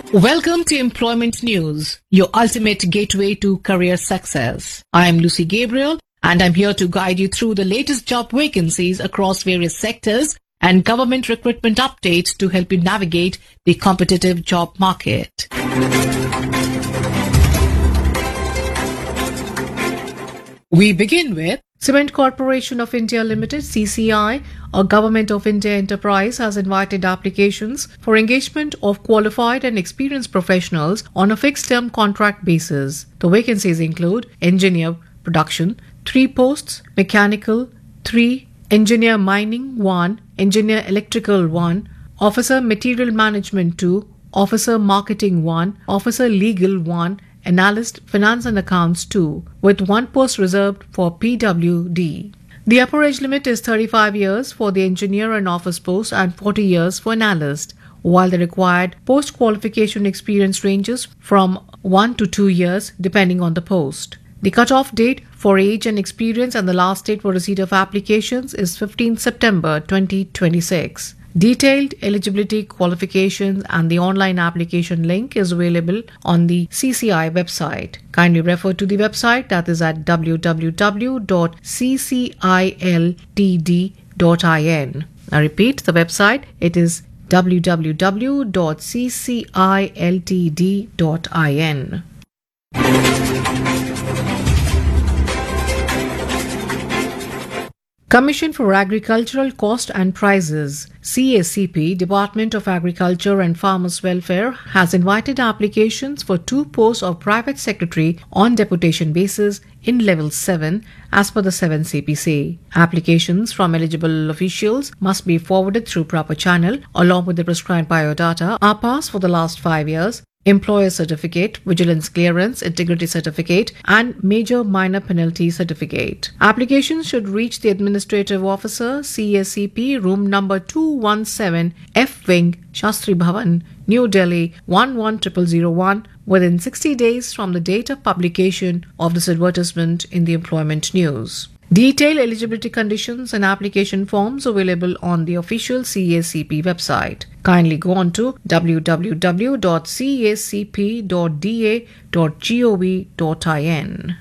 Welcome to Employment News, your ultimate gateway to career success. I am Lucy Gabriel, and I'm here to guide you through the latest job vacancies across various sectors and government recruitment updates to help you navigate the competitive job market. We begin with Cement Corporation of India Limited, CCI, a Government of India enterprise, has invited applications for engagement of qualified and experienced professionals on a fixed-term contract basis. The vacancies include Engineer Production, 3 posts, Mechanical, 3, Engineer Mining, 1, Engineer Electrical, 1, Officer Material Management, 2, Officer Marketing, 1, Officer Legal, 1, Analyst Finance and Accounts 2, with 1 post reserved for PWD. The upper age limit is 35 years for the engineer and office post and 40 years for analyst, while the required post-qualification experience ranges from 1 to 2 years depending on the post. The cut-off date for age and experience and the last date for receipt of applications is 15 September 2026. Detailed eligibility qualifications and the online application link is available on the CCI website. Kindly refer to the website, that is at www.cciltd.in. I repeat the website, it is www.cciltd.in. Commission for Agricultural Cost and Prices, CACP, Department of Agriculture and Farmers Welfare, has invited applications for 2 posts of Private Secretary on deputation basis in Level 7 as per the 7 CPC. Applications from eligible officials must be forwarded through proper channel along with the prescribed biodata, are passed for the last 5 years, employer certificate, vigilance clearance, integrity certificate, and major minor penalty certificate. Applications should reach the Administrative Officer, CACP, room number 217, F Wing, Shastri Bhavan, New Delhi 110001 within 60 days from the date of publication of this advertisement in the Employment News. Detailed eligibility conditions and application forms available on the official CACP website. Kindly go on to www.cacp.da.gov.in.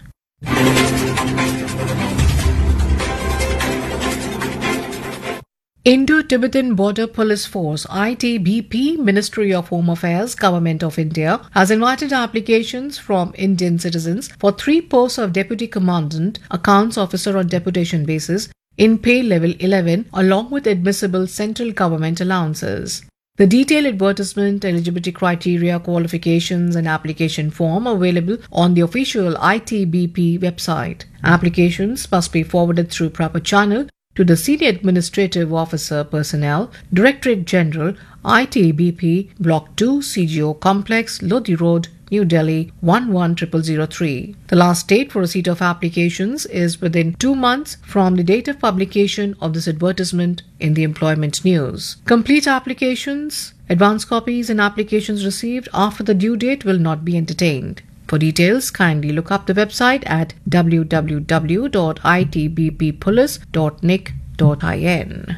Indo-Tibetan Border Police Force ITBP, Ministry of Home Affairs, Government of India, has invited applications from Indian citizens for 3 posts of Deputy Commandant, Accounts Officer on deputation basis in pay level 11 along with admissible central government allowances. The detailed advertisement, eligibility criteria, qualifications and application form are available on the official ITBP website. Applications must be forwarded through proper channel to the Senior Administrative Officer Personnel, Directorate General, ITBP, Block 2, CGO Complex, Lodi Road, New Delhi 110003. The last date for receipt of applications is within 2 months from the date of publication of this advertisement in the Employment News. Complete applications, advance copies and applications received after the due date will not be entertained. For details, kindly look up the website at www.itbppolice.nic.in.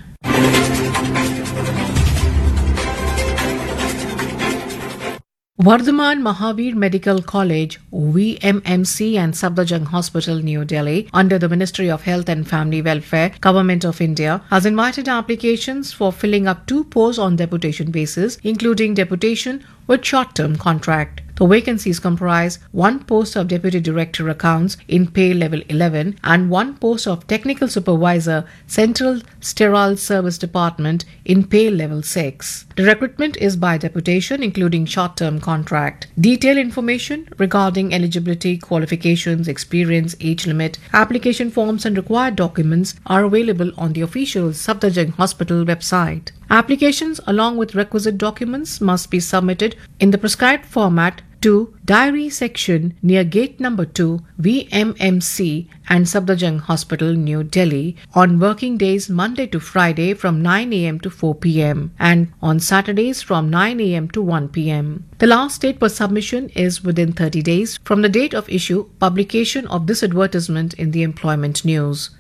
Vardhaman Mahavir Medical College, VMMC and Safdarjung Hospital, New Delhi, under the Ministry of Health and Family Welfare, Government of India, has invited applications for filling up 2 posts on deputation basis, including deputation with short-term contract. The vacancies comprise 1 post of Deputy Director Accounts in pay level 11 and 1 post of Technical Supervisor, Central Sterile Service Department in pay level 6. The recruitment is by deputation, including short-term contract. Detailed information regarding eligibility, qualifications, experience, age limit, application forms and required documents are available on the official Safdarjung Hospital website. Applications along with requisite documents must be submitted in the prescribed format to Diary Section near Gate Number 2, VMMC and Safdarjung Hospital, New Delhi on working days Monday to Friday from 9 a.m. to 4 p.m. and on Saturdays from 9 a.m. to 1 p.m. The last date for submission is within 30 days from the date of issue publication of this advertisement in the Employment News.